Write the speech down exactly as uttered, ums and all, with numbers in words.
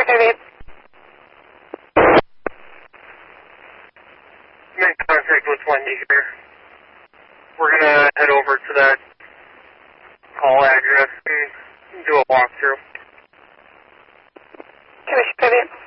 Vivian. Make contact with Wendy here. We're going to head over to that call address and do a walkthrough. Commissioner Vivian.